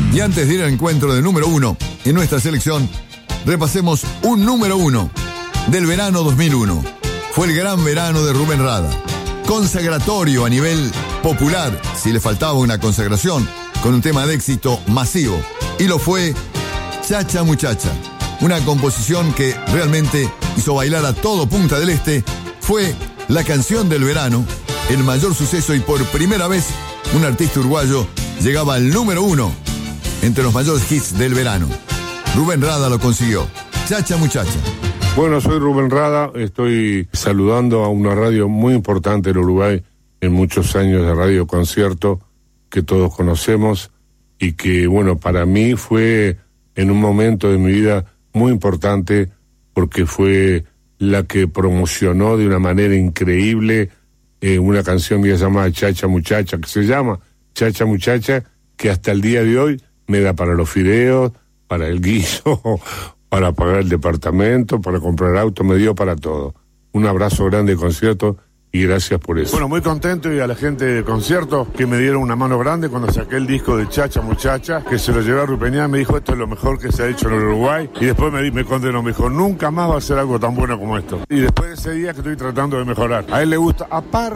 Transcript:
Y antes de ir al encuentro del número 1 en nuestra selección, repasemos un número 1 del verano 2001. Fue el gran verano de Rubén Rada. Consagratorio a nivel popular, si le faltaba una consagración, con un tema de éxito masivo. Y lo fue Chacha Muchacha, una composición que realmente hizo bailar a todo Punta del Este. Fue la canción del verano, el mayor suceso, y por primera vez un artista uruguayo llegaba al número 1 entre los mayores hits del verano. Rubén Rada lo consiguió. Chacha Muchacha. Bueno, soy Rubén Rada, estoy saludando a una radio muy importante en Uruguay, en muchos años de radio concierto, que todos conocemos, y que, bueno, para mí fue en un momento de mi vida muy importante, porque fue la que promocionó de una manera increíble una canción que se llama Chacha Muchacha, que se llama Chacha Muchacha, que hasta el día de hoy me da para los fideos, para el guiso, para pagar el departamento, para comprar auto, me dio para todo. Un abrazo grande de concierto y gracias por eso. Bueno, muy contento, y a la gente de concierto que me dieron una mano grande cuando saqué el disco de Chacha Muchacha, que se lo llevé a Rupeñán, me dijo, esto es lo mejor que se ha hecho en Uruguay, y después me condenó, me dijo, nunca más va a ser algo tan bueno como esto. Y después de ese día que estoy tratando de mejorar. A él le gusta, aparte